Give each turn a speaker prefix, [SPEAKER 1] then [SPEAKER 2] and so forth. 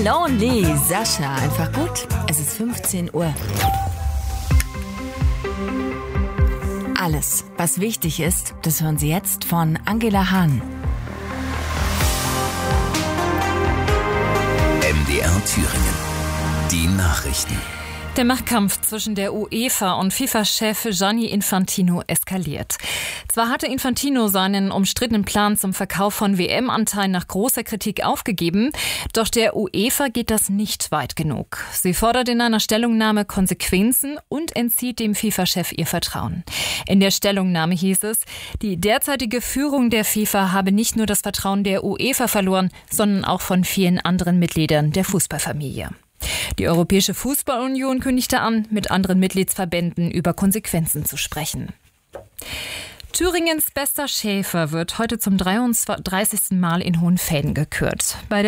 [SPEAKER 1] Lonely, Sascha, einfach gut. Es ist 15 Uhr. Alles, was wichtig ist, das hören Sie jetzt von Angela Hahn.
[SPEAKER 2] MDR Thüringen. Die Nachrichten.
[SPEAKER 3] Der Machtkampf zwischen der UEFA und FIFA-Chef Gianni Infantino eskaliert. Zwar hatte Infantino seinen umstrittenen Plan zum Verkauf von WM-Anteilen nach großer Kritik aufgegeben, doch der UEFA geht das nicht weit genug. Sie fordert in einer Stellungnahme Konsequenzen und entzieht dem FIFA-Chef ihr Vertrauen. In der Stellungnahme hieß es, die derzeitige Führung der FIFA habe nicht nur das Vertrauen der UEFA verloren, sondern auch von vielen anderen Mitgliedern der Fußballfamilie. Die Europäische Fußballunion kündigte an, mit anderen Mitgliedsverbänden über Konsequenzen zu sprechen. Thüringens bester Schäfer wird heute zum 33. Mal in Hohenfelden gekürt. Bei